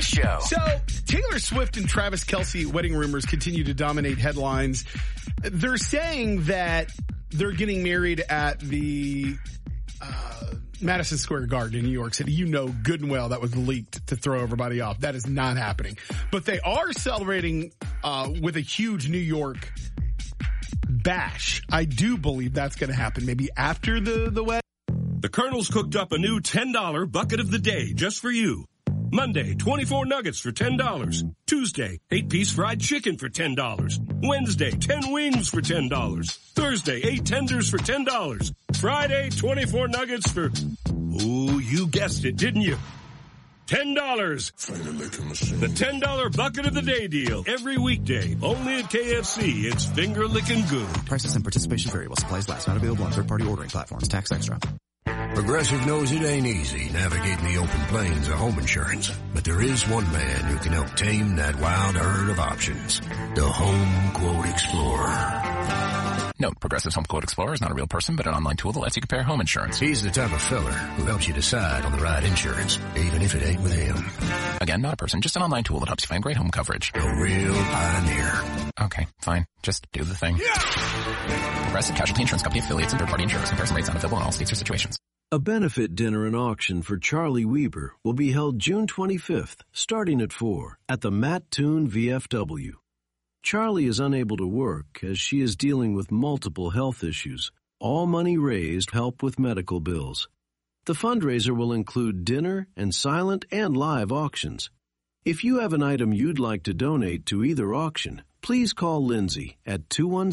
Show. So, Taylor Swift and Travis Kelce wedding rumors continue to dominate headlines. They're saying that they're getting married at the Madison Square Garden in New York City. You know good and well that was leaked to throw everybody off. That is not happening. But they are celebrating with a huge New York bash. I do believe that's going to happen maybe after the wedding. The Colonel's cooked up a new $10 bucket of the day just for you. Monday, 24 nuggets for $10. Tuesday, 8-piece fried chicken for $10. Wednesday, 10 wings for $10. Thursday, 8 tenders for $10. Friday, 24 nuggets for, ooh, you guessed it, didn't you? $10. The $10 bucket of the day deal. Every weekday, only at KFC. It's finger licking good. Prices and participation vary while supplies last. Not available on third-party ordering platforms. Tax extra. Progressive knows it ain't easy navigating the open plains of home insurance, but there is one man who can help tame that wild herd of options. The Home Quote Explorer. Note, Progressive's Home Quote Explorer is not a real person, but an online tool that lets you compare home insurance. He's the type of feller who helps you decide on the right insurance, even if it ain't with him. Again, not a person, just an online tool that helps you find great home coverage. A real pioneer. Okay, fine. Just do the thing. Yeah! Progressive Casualty Insurance Company affiliates and third-party insurers. Comparison rates not available in all states or situations. A benefit dinner and auction for Charlie Weber will be held June 25th, starting at 4, at the Matt Toon VFW. Charlie is unable to work as she is dealing with multiple health issues. All money raised help with medical bills. The fundraiser will include dinner and silent and live auctions. If you have an item you'd like to donate to either auction, please call Lindsay at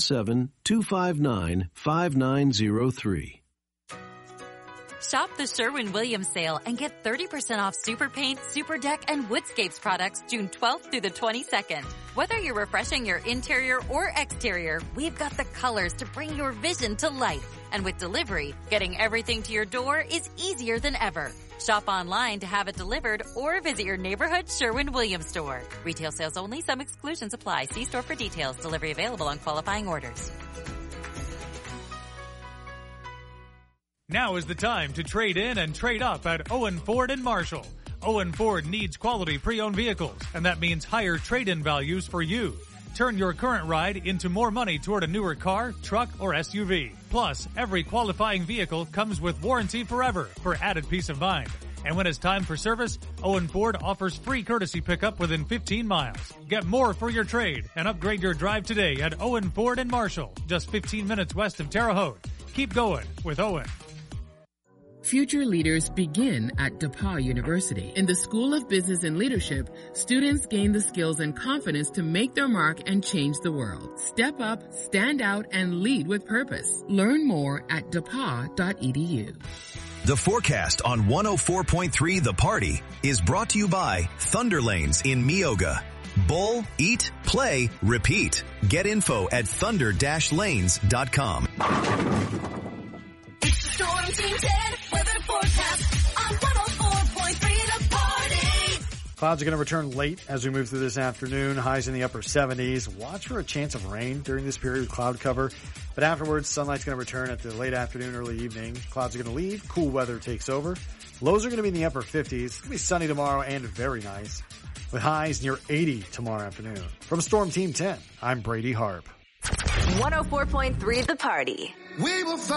217-259-5903. Shop the Sherwin-Williams sale and get 30% off Super Paint, Super Deck, and Woodscapes products June 12th through the 22nd. Whether you're refreshing your interior or exterior, we've got the colors to bring your vision to life. And with delivery, getting everything to your door is easier than ever. Shop online to have it delivered or visit your neighborhood Sherwin-Williams store. Retail sales only. Some exclusions apply. See store for details. Delivery available on qualifying orders. Now is the time to trade in and trade up at Owen Ford and Marshall. Owen Ford needs quality pre-owned vehicles, and that means higher trade-in values for you. Turn your current ride into more money toward a newer car, truck, or SUV. Plus, every qualifying vehicle comes with warranty forever for added peace of mind. And when it's time for service, Owen Ford offers free courtesy pickup within 15 miles. Get more for your trade and upgrade your drive today at Owen Ford and Marshall, just 15 minutes west of Terre Haute. Keep going with Owen. Future leaders begin at DePauw University. In the School of Business and Leadership, students gain the skills and confidence to make their mark and change the world. Step up, stand out, and lead with purpose. Learn more at depaw.edu. The forecast on 104.3 The Party is brought to you by Thunder Lanes in Meoga. Bowl, eat, play, repeat. Get info at thunder-lanes.com. Storm Team 10 weather forecast on 104.3 The Party. Clouds are going to return late as we move through this afternoon. Highs in the upper 70s. Watch for a chance of rain during this period with cloud cover. But afterwards, sunlight's going to return at the late afternoon, early evening. Clouds are going to leave. Cool weather takes over. Lows are going to be in the upper 50s. It's going to be sunny tomorrow and very nice, with highs near 80 tomorrow afternoon. From Storm Team 10, I'm Brady Harp. 104.3 The Party. We will fight.